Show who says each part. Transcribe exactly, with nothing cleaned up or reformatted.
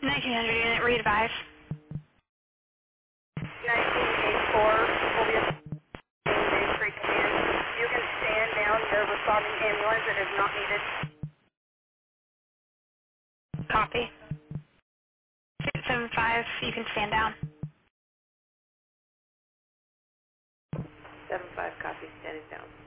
Speaker 1: nineteen hundred unit, re-advise.
Speaker 2: nineteen eighty-four, will be a day free command. You can stand down. The responding ambulance. It is not needed.
Speaker 1: Copy. six seven five, you can stand down.
Speaker 2: seven five copy, standing down.